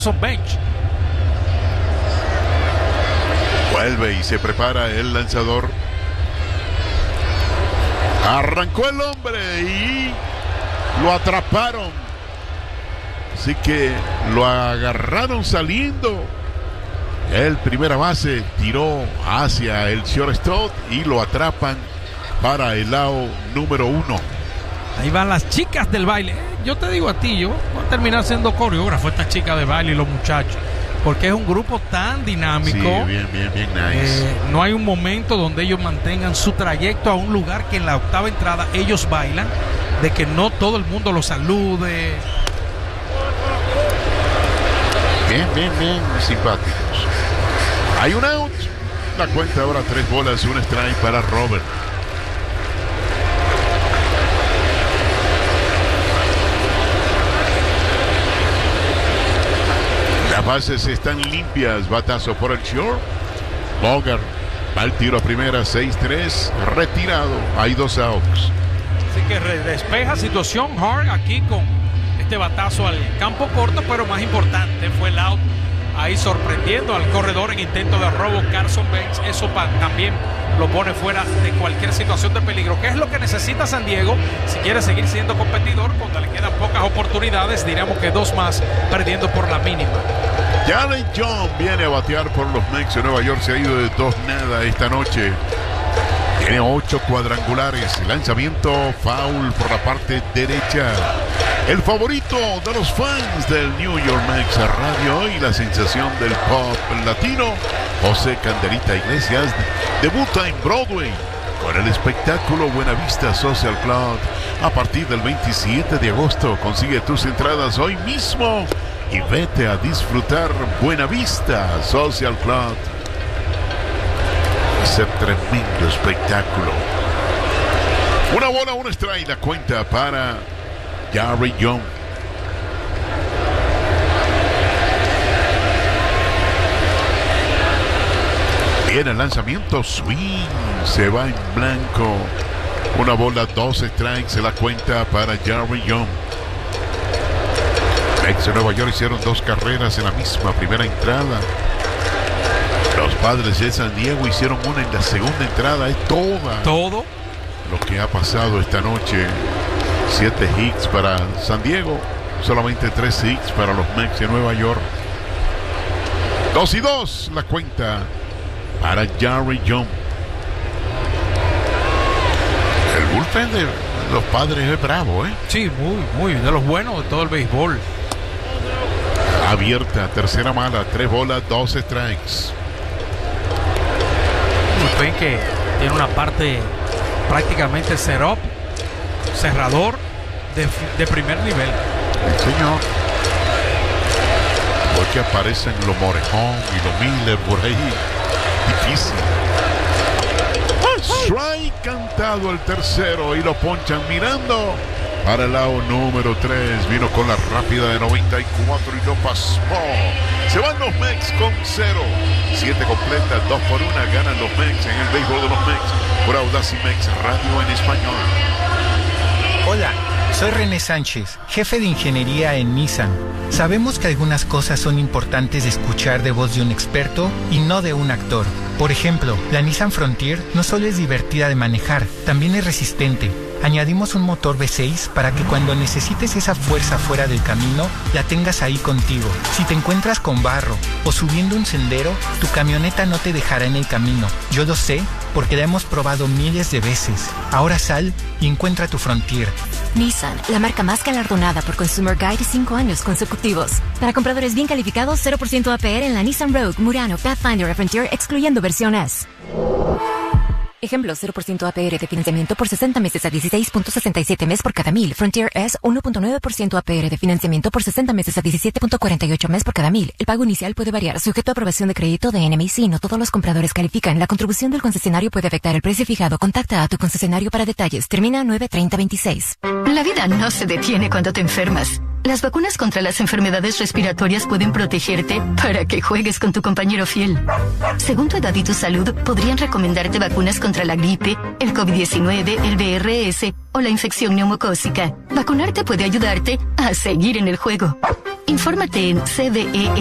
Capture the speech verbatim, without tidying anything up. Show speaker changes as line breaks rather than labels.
Bench.
Vuelve y se prepara el lanzador. Arrancó el hombre y lo atraparon. Así que lo agarraron saliendo. El primera base tiró hacia el shortstop y lo atrapan para el lado número uno.
Ahí van las chicas del baile. Yo te digo a ti, yo voy a terminar siendo coreógrafo esta chica de baile y los muchachos, porque es un grupo tan dinámico.
Sí, bien, bien, bien nice.
Eh, no hay un momento donde ellos mantengan su trayecto a un lugar que en la octava entrada ellos bailan, de que no todo el mundo los salude.
Bien, bien, bien simpáticos. Hay un out. La cuenta ahora tres bolas y un strike para Robert. Las bases están limpias. Batazo por el short. Bogart va al tiro a primera. seis tres. Retirado. Hay dos outs.
Así que despeja situación Hart aquí con este batazo al campo corto, pero más importante fue el out. Ahí sorprendiendo al corredor en intento de robo Carson Bench. Eso pa- también lo pone fuera de cualquier situación de peligro. ¿Qué es lo que necesita San Diego si quiere seguir siendo competidor? Cuando le quedan pocas oportunidades, diríamos que dos más, perdiendo por la mínima.
Jalen John viene a batear por los Mets de Nueva York. Se ha ido de dos nada esta noche. Tiene ocho cuadrangulares. Lanzamiento foul por la parte derecha. El favorito de los fans del New York Mets Radio y la sensación del pop latino, José Candelita Iglesias, debuta en Broadway con el espectáculo Buenavista Social Club. A partir del veintisiete de agosto consigue tus entradas hoy mismo y vete a disfrutar Buenavista Social Club. Ese tremendo espectáculo. Una bola, un strike. La cuenta para Jarry Young. Viene el lanzamiento, swing, se va en blanco. Una bola, dos strikes, se la cuenta para Jarry Young. Mets de Nueva York hicieron dos carreras en la misma primera entrada. Los Padres de San Diego hicieron una en la segunda entrada. Es toda
Todo
lo que ha pasado esta noche. Siete hits para San Diego, solamente tres hits para los Mets de Nueva York. Dos y dos la cuenta para Jarry Young. El bullpen de los Padres es bravo, ¿eh?
sí, muy, muy de los buenos de todo el béisbol.
Abierta, tercera mala, tres bolas, dos strikes.
Un bullpen que tiene una parte prácticamente setup, cerrador de, de primer nivel.
Sí, señor. Porque aparecen los Morejón y los Miller por ahí. Difícil. Strike cantado el tercero y lo ponchan mirando para el lado número tres. Vino con la rápida de noventa y cuatro y lo pasó. Se van los Mets con cero. Siete completas, dos por una. Ganan los Mets en el béisbol de los Mets por Audacy Mets Radio en español.
Hola, soy René Sánchez, jefe de ingeniería en Nissan. Sabemos que algunas cosas son importantes de escuchar de voz de un experto y no de un actor. Por ejemplo, la Nissan Frontier no solo es divertida de manejar, también es resistente. Añadimos un motor V seis para que cuando necesites esa fuerza fuera del camino, la tengas ahí contigo. Si te encuentras con barro o subiendo un sendero, tu camioneta no te dejará en el camino. Yo lo sé porque la hemos probado miles de veces. Ahora sal y encuentra tu Frontier.
Nissan, la marca más galardonada por Consumer Guide cinco años consecutivos. Para compradores bien calificados, cero por ciento A P R en la Nissan Rogue, Murano, Pathfinder y Frontier, excluyendo versión S. Ejemplo, cero por ciento A P R de financiamiento por sesenta meses a dieciséis punto sesenta y siete mes por cada mil. Frontier S, uno punto nueve por ciento A P R de financiamiento por sesenta meses a diecisiete punto cuarenta y ocho mes por cada mil. El pago inicial puede variar, sujeto a aprobación de crédito de N M I C. No todos los compradores califican. La contribución del concesionario puede afectar el precio fijado. Contacta a tu concesionario para detalles. Termina nueve treinta veintiséis.
La vida no se detiene cuando te enfermas. Las vacunas contra las enfermedades respiratorias pueden protegerte para que juegues con tu compañero fiel. Según tu edad y tu salud, podrían recomendarte vacunas contra la gripe, el COVID diecinueve, el V R S o la infección neumocócica. Vacunarte puede ayudarte a seguir en el juego. Infórmate en C D E